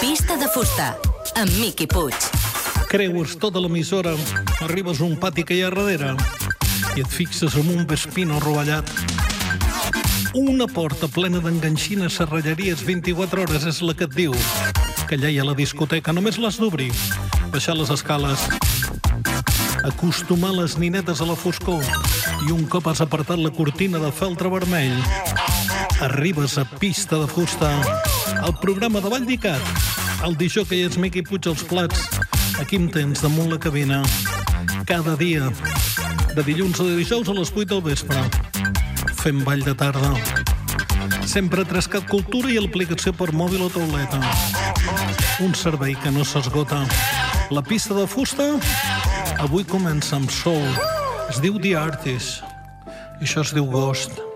Pista de fusta, amb Miqui Puig. Creues tota l'emissora, arribes a un pati que hi ha darrere i et fixes en un vespino rovellat. Una porta plena d'enganxines, serralleries 24 hores és la que et diu que allà hi ha la discoteca, només l'has d'obrir, baixar les escales, acostumar les ninetes a la foscor i un cop has apartat la cortina de feltre vermell, arribes a Pista de fusta, el programa de Vall d'Icat. El disjockey és Miqui Puig als plats. Aquí em tens damunt la cabina, cada dia, de dilluns a dijous a les 8 del vespre, fem ball de tarda. Sempre Trescat Cultura i l'aplicació per mòbil o tauleta. Un servei que no s'esgota. La Pista de fusta avui comença amb soul. Es diu The Artist i això es diu Ghost.